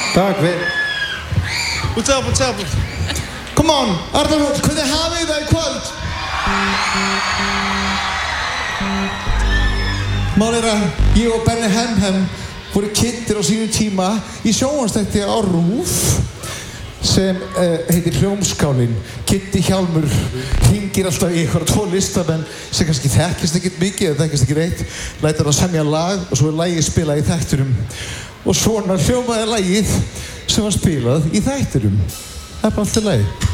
Takk fyrir. What's up? Come on, Arnar, hvernig hafið það í kvöld? Mál að ég og Benny Hemhem voru kynntir á sínum tíma í sjónvarpsþætti á RÚV sem heitir Hljómskálin. Kiddi Hjálmur hringir alltaf í einhverja 2 listamenn sem kannski þekkist ekkert mikið eða þekkist ekki reitt, lætur að semja lag og svo lagið spilað í þættinum. Og svona hljómaði lagið sem var spilað í þættinum. Það er bara allt í lagi.